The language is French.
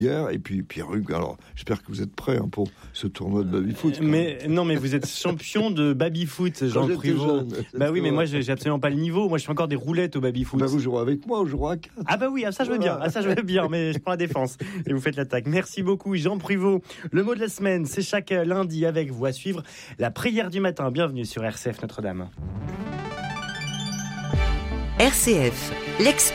hier. Et puis Pierre-Hugues, alors j'espère que vous êtes prêts pour ce tournoi de baby-foot. Mais vous êtes champion de baby-foot, Jean Privot. Bah oui, mais moi j'ai absolument pas le niveau. Moi je fais encore des roulettes au baby-foot. Bah vous jouerez avec moi, on jouera à 4. Ah bah oui, ça je veux bien. Ça je veux bien, mais je prends la défense. Et vous faites l'attaque. Merci beaucoup, Jean Privot. Le mot de la semaine, c'est chaque lundi avec vous. À suivre la prière du matin. Bienvenue sur RCF Notre-Dame. RCF,